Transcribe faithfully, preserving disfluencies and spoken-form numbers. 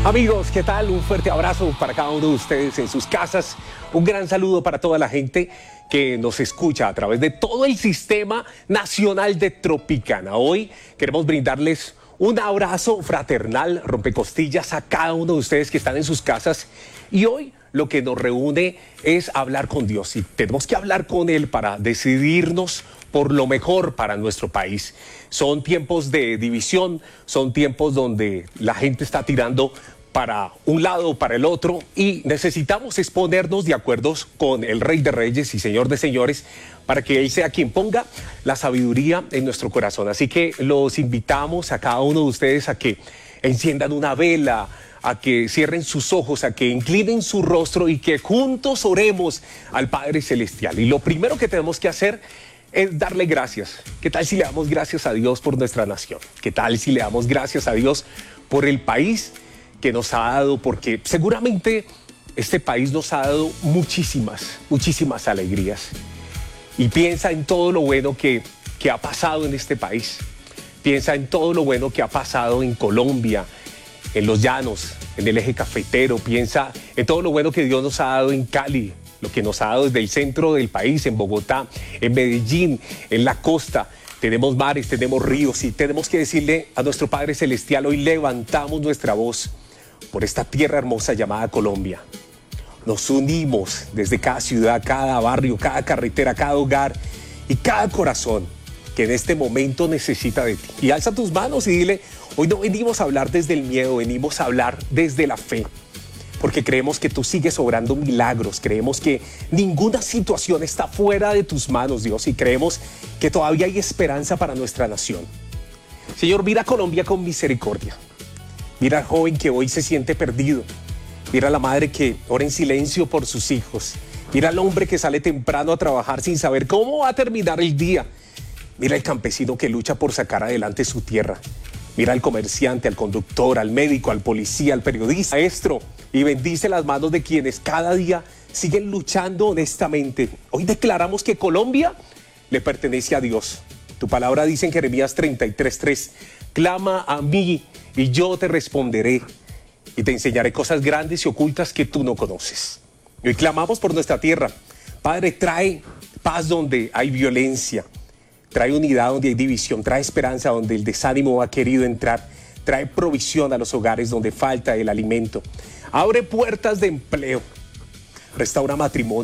Amigos, ¿qué tal? Un fuerte abrazo para cada uno de ustedes en sus casas. Un gran saludo para toda la gente que nos escucha a través de todo el sistema nacional de Tropicana. Hoy queremos brindarles un abrazo fraternal, rompecostillas a cada uno de ustedes que están en sus casas. Y hoy lo que nos reúne es hablar con Dios. Y tenemos que hablar con Él para decidirnos por lo mejor para nuestro país. Son tiempos de división, son tiempos donde la gente está tirando para un lado o para el otro y necesitamos exponernos de acuerdo con el Rey de Reyes y Señor de Señores para que Él sea quien ponga la sabiduría en nuestro corazón. Así que los invitamos a cada uno de ustedes a que enciendan una vela, a que cierren sus ojos, a que inclinen su rostro y que juntos oremos al Padre Celestial. Y lo primero que tenemos que hacer es darle gracias. ¿Qué tal si le damos gracias a Dios por nuestra nación? ¿Qué tal si le damos gracias a Dios por el país que nos ha dado? Porque seguramente este país nos ha dado muchísimas, muchísimas alegrías. Y piensa en todo lo bueno que, que ha pasado en este país. Piensa en todo lo bueno que ha pasado en Colombia, en los llanos, en el eje cafetero. Piensa en todo lo bueno que Dios nos ha dado en Cali, lo que nos ha dado desde el centro del país, en Bogotá, en Medellín, en la costa. Tenemos mares, tenemos ríos y tenemos que decirle a nuestro Padre Celestial, hoy levantamos nuestra voz por esta tierra hermosa llamada Colombia. Nos unimos desde cada ciudad, cada barrio, cada carretera, cada hogar y cada corazón que en este momento necesita de ti. Y alza tus manos y dile, hoy no venimos a hablar desde el miedo, venimos a hablar desde la fe. Porque creemos que tú sigues obrando milagros, creemos que ninguna situación está fuera de tus manos, Dios, y creemos que todavía hay esperanza para nuestra nación. Señor, mira a Colombia con misericordia. Mira al joven que hoy se siente perdido. Mira a la madre que ora en silencio por sus hijos. Mira al hombre que sale temprano a trabajar sin saber cómo va a terminar el día. Mira al campesino que lucha por sacar adelante su tierra. Mira al comerciante, al conductor, al médico, al policía, al periodista, maestro, y bendice las manos de quienes cada día siguen luchando honestamente. Hoy declaramos que Colombia le pertenece a Dios. Tu palabra dice en Jeremías treinta y tres, tres, clama a mí y yo te responderé y te enseñaré cosas grandes y ocultas que tú no conoces. Y hoy clamamos por nuestra tierra. Padre, trae paz donde hay violencia. Trae unidad donde hay división, trae esperanza donde el desánimo ha querido entrar, trae provisión a los hogares donde falta el alimento. Abre puertas de empleo, restaura matrimonio.